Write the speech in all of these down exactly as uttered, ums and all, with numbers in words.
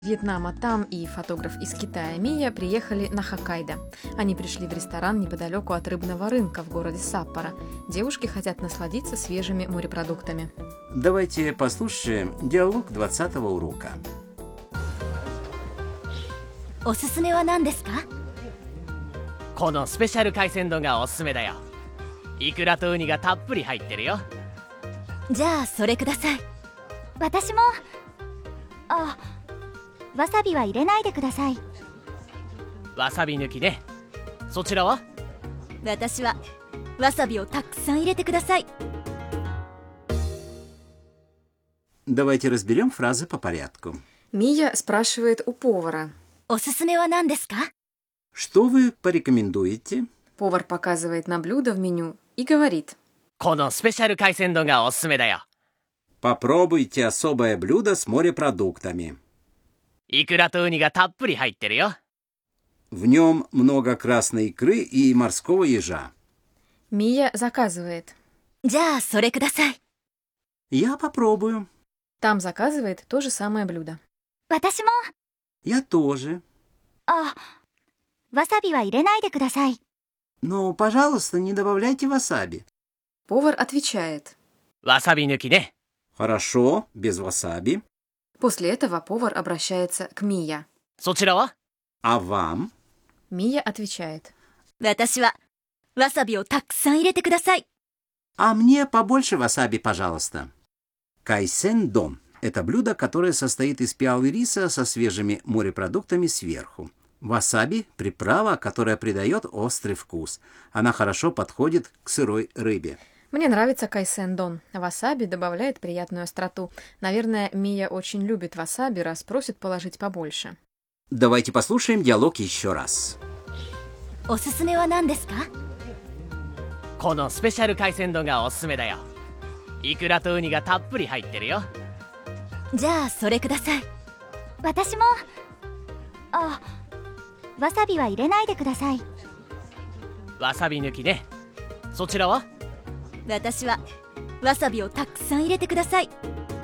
Вьетнама Там и фотограф из Китая Мия приехали на Хоккайдо. Они пришли в ресторан неподалеку от рыбного рынка в городе Саппоро. Девушки хотят насладиться свежими морепродуктами. Давайте послушаем диалог двадцатого урока. おすすめは何ですか？ このスペシャル海鮮丼がおすすめだよ。イクラとウニがたっぷり入ってるよ。 じゃあそれください。私も。あ、わさびは入れないでください。 わさび抜きね。そちらは？ 私はわさびをたくさん入れてください。 Давайте разберем фразы по порядку. Мия спрашивает у повара. おすすめは何ですか？ Что вы порекомендуете? Повар показывает на блюдо в меню и говорит. このスペシャル海鮮丼がおすすめだよ。 Попробуйте особое блюдо с морепродуктами. イクラとウニがたっぷり入ってるよ。 В нем много красной икры и морского ежа. Мия заказывает. じゃあそれください。 Я попробую. Там заказывает то же самое блюдо. 私も。 Я тоже. あ、わさびは入れないでください。 Но, пожалуйста, не добавляйте васаби. Повар отвечает. わさび抜きね。 Хорошо, без васаби. После этого повар обращается к Мия. そちらは？ А вам? Мия отвечает. 私はわさびをたくさん入れてください。 А мне побольше васаби, пожалуйста. Кайсен-дон – это блюдо, которое состоит из пиалы риса со свежими морепродуктами сверху. Васаби – приправа, которая придает острый вкус. Она хорошо подходит к сырой рыбе. Мне нравится кайсен-дон. Васаби добавляет приятную остроту. Наверное, Мия очень любит васаби, раз просит положить побольше. Давайте послушаем диалог еще раз. おすすめは何ですか？ このスペシャル海鮮丼がおすすめだよ。イクラとウニがたっぷり入ってるよ。 じゃあそれください。私も。あ、わさびは入れないでください。 わさび抜きね。そちらは？ 私はわさびをたくさん入れてください。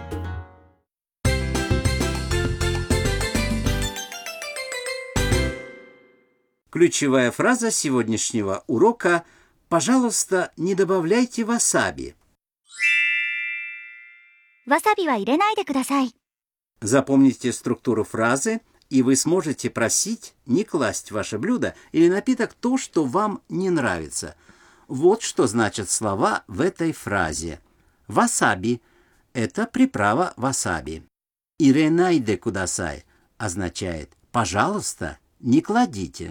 Ключевая фраза сегодняшнего урока – «Пожалуйста, не добавляйте васаби». わさびは入れないでください。 Запомните структуру фразы, и вы сможете просить не класть в ваше блюдо или напиток то, что вам не нравится. Вот что значат слова в этой фразе. Васаби – это приправа васаби. Иренайде кудасай означает «пожалуйста, не кладите».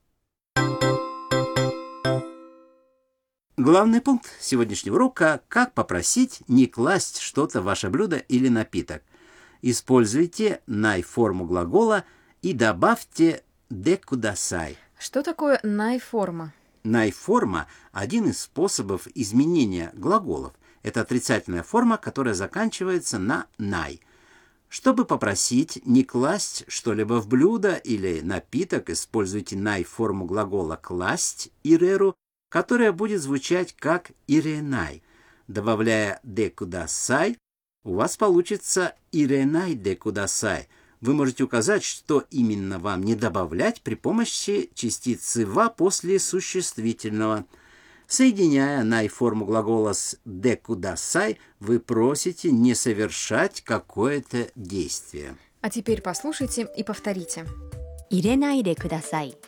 Главный пункт сегодняшнего урока – как попросить не класть что-то в ваше блюдо или напиток. Используйте най-форму глагола и добавьте «де кудасай». Что такое най-форма? Най-форма – один из способов изменения глаголов. Это отрицательная форма, которая заканчивается на «най». Чтобы попросить не класть что-либо в блюдо или напиток, используйте най-форму глагола «класть» иреру, которая будет звучать как «иренай». Добавляя «де кудасай», у вас получится «иренай де кудасай». Вы можете указать, что именно вам не добавлять при помощи частицы «ва» после существительного. Соединяя най-форму глагола с «де кудасай», вы просите не совершать какое-то действие. А теперь послушайте и повторите. 入れないでください。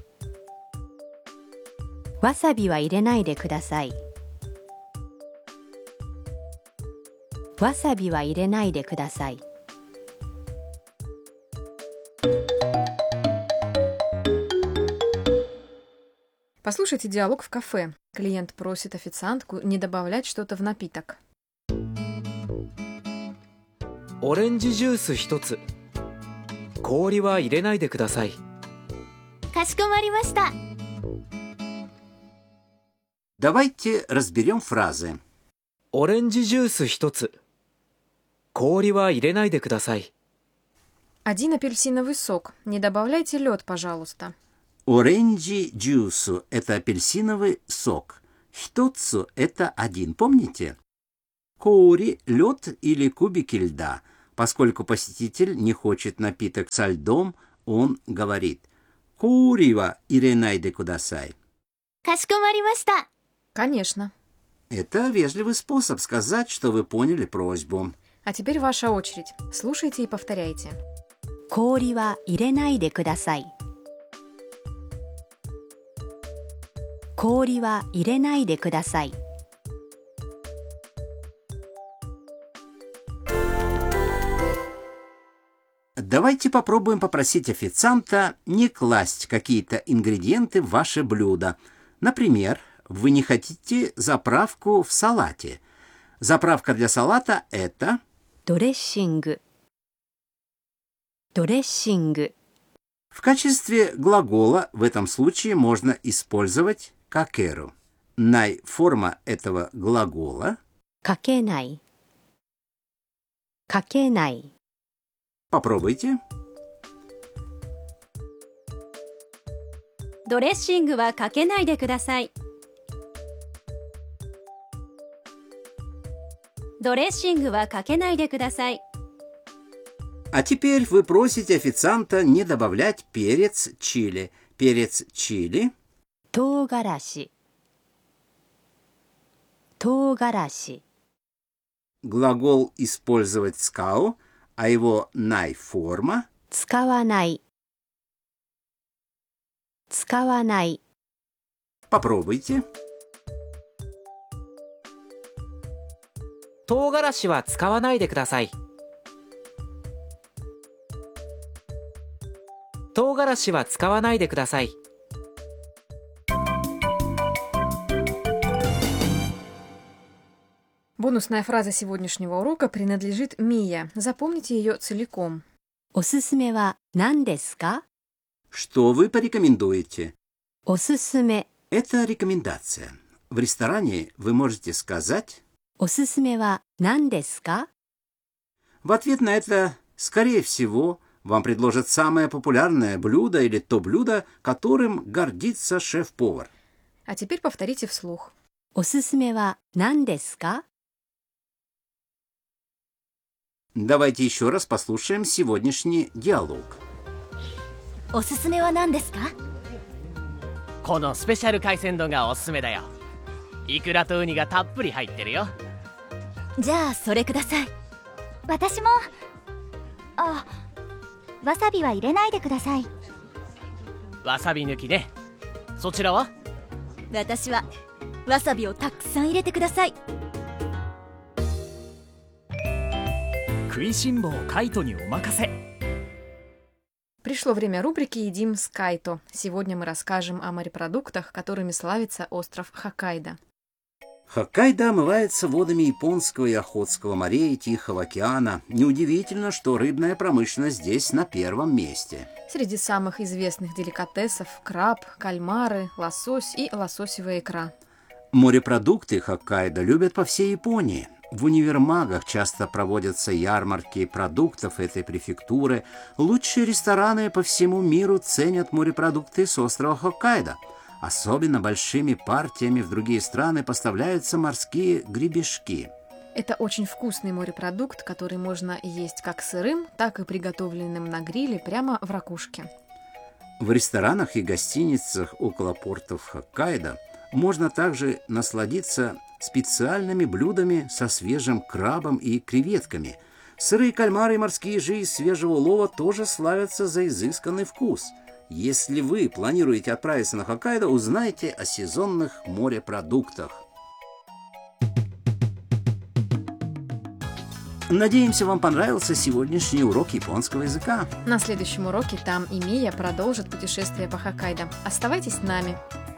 わさびは入れないでください。わさびは入れないでください。 Послушайте диалог в кафе. Клиент просит официантку не добавлять что-то в напиток. オレンジジュース一つ。氷は入れないでください。 かしこまりました。 Давайте разберем фразы. オレンジジュース一つ。氷は入れないでください。 Один апельсиновый сок. Не добавляйте лед, пожалуйста. Оренджи джусу – это апельсиновый сок. Хитоцу – это один, помните? Коури – лед или кубики льда. Поскольку посетитель не хочет напиток со льдом, он говорит «Кори ва иренайде кудасай». かしこまりました。 Конечно. Это вежливый способ сказать, что вы поняли просьбу. А теперь ваша очередь. Слушайте и повторяйте. 氷は入れないでください。氷は入れないでください。 Давайте попробуем попросить официанта не класть какие-то ингредиенты в ваше блюдо. Например, вы не хотите заправку в салате. Заправка для салата – это ドレッシング。ドレッシング。 в качестве глагола в этом случае можно использовать какеру. Най-форма этого глагола かけない。かけない。 попробуйте. ドレッシングはかけないでください。ドレッシングはかけないでください。 А теперь вы просите официанта не добавлять перец чили. Перец чили 唐辛子。唐辛子。 глагол использовать скау, а его най-форма 使わない。使わない。 попробуйте. 唐辛子は使わないでください。唐辛子は使わないでください。 Бонусная фраза сегодняшнего урока принадлежит Мия. Запомните ее целиком. おすすめは何ですか？ Что вы порекомендуете? おすすめ。 Это рекомендация. В ресторане вы можете сказать おすすめは何ですか？ в ответ на это, скорее всего, вам предложат самое популярное блюдо или то блюдо, которым гордится шеф-повар. А теперь повторите вслух. おすすめは何ですか？ Давайте еще раз послушаем сегодняшний диалог. おすすめは何ですか？ このスペシャル海鮮丼がおすすめだよ。イクラとウニがたっぷり入ってるよ。 じゃあそれください。私も。あ、わさびは入れないでください。 わさび抜きね。そちらは？ 私はわさびをたくさん入れてください。 食いしん坊カイトにお任せ。 Пришло время рубрики «Едим с Кайто». Сегодня мы расскажем о морепродуктах, которыми славится остров Хоккайдо. Хоккайдо омывается водами Японского и Охотского морей и Тихого океана. Неудивительно, что рыбная промышленность здесь на первом месте. Среди самых известных деликатесов – краб, кальмары, лосось и лососевая икра. Морепродукты Хоккайдо любят по всей Японии. В универмагах часто проводятся ярмарки продуктов этой префектуры. Лучшие рестораны по всему миру ценят морепродукты с острова Хоккайдо. Особенно большими партиями в другие страны поставляются морские гребешки. Это очень вкусный морепродукт, который можно есть как сырым, так и приготовленным на гриле прямо в ракушке. В ресторанах и гостиницах около портов Хоккайдо можно также насладиться специальными блюдами со свежим крабом и креветками. Сырые кальмары и морские ежи из свежего улова тоже славятся за изысканный вкус. Если вы планируете отправиться на Хоккайдо, узнайте о сезонных морепродуктах. Надеемся, вам понравился сегодняшний урок японского языка. На следующем уроке Там и Мия продолжат путешествие по Хоккайдо. Оставайтесь с нами.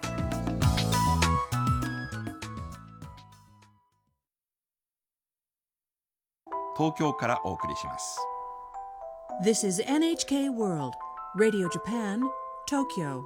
Токиоからお送りします。 This is N H K World, Radio Japan, Tokyo.